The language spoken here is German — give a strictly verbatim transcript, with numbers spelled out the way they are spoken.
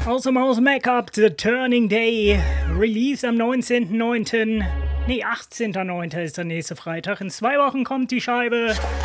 Awesome House Make-up, The Turning Day. Release am neunzehnten neunten Nee, achtzehnten neunten ist der nächste Freitag. In zwei Wochen kommt die Scheibe.